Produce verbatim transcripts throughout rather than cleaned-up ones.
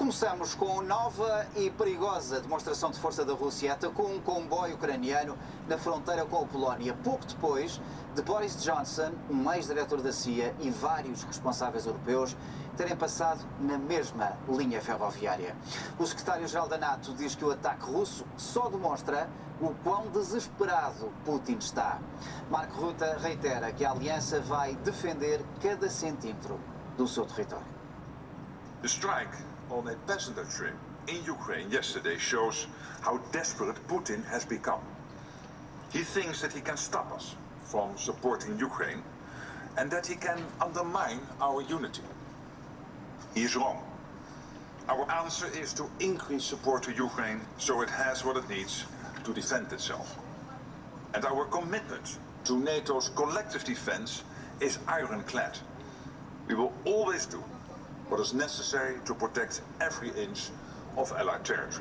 Começamos com nova e perigosa demonstração de força da Rússia. Atacou um comboio ucraniano na fronteira com a Polónia, pouco depois de Boris Johnson, um ex-diretor da C I A, e vários responsáveis europeus terem passado na mesma linha ferroviária. O secretário-geral da NATO diz que o ataque russo só demonstra o quão desesperado Putin está. Mark Rutte reitera que a aliança vai defender cada centímetro do seu território. The strike on a passenger train in Ukraine yesterday shows how desperate Putin has become. He thinks that he can stop us from supporting Ukraine and that he can undermine our unity. He is wrong. Our answer is to increase support to Ukraine so it has what it needs to defend itself. And our commitment to NATO's collective defense is ironclad. We will always do what is necessary to protect every inch of Allied territory.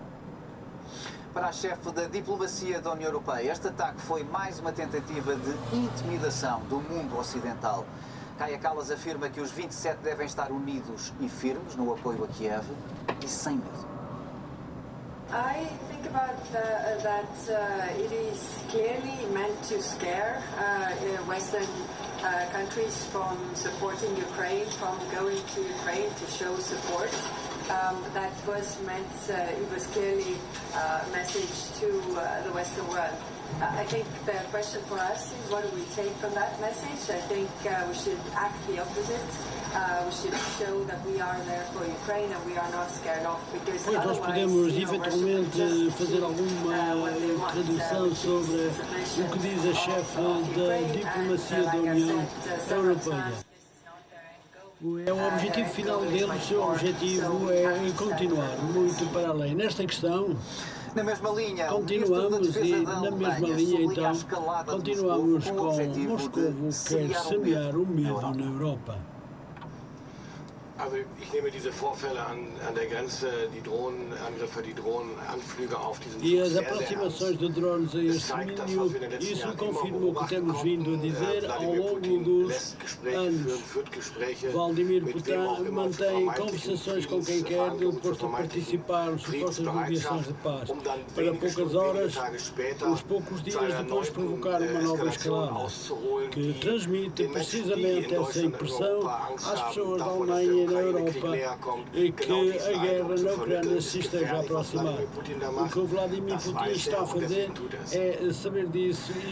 Para a chefe da diplomacia da União Europeia, este ataque foi mais uma tentativa de intimidação do mundo ocidental. Kaja Kallas afirma que os vinte e sete devem estar unidos e firmes no apoio a Kiev e sem medo. I think about uh, that uh, it is clearly meant to scare uh, Western uh, countries from supporting Ukraine, from going to Ukraine to show support. Um, that was meant, uh, it was clearly a message to uh, the Western world. Uh, I think the question for us is what do we take from that message? I think uh, we should act the opposite. Uh, we should show that we are there for Ukraine and we are not scared off, because pois nós podemos eventualmente fazer alguma tradução sobre o que diz a chefe da diplomacia da União Europeia. É o objetivo final dele, o seu objetivo é continuar muito para além. Nesta questão, na mesma linha, continuamos e na mesma linha então, continuamos com Moscou, que quer semear o medo na Europa. Also ich nehme diese Vorfälle an, an der Grenze, die Drohnenangriffe, die Drohnenanflüge auf diesen E as aproximações de drones a este domínio, isso confirma o que temos vindo a dizer ao longo dos anos. Vladimir Putin mantém conversações com quem quer, disposto a participar em supostas negociações de paz. Para poucas horas, uns poucos dias depois provocar uma nova escalada, que transmite precisamente essa impressão às pessoas da Alemanha e na Europa e que a guerra na Ucrânia se esteja a aproximar. O que o Vladimir Putin está a fazer é saber disso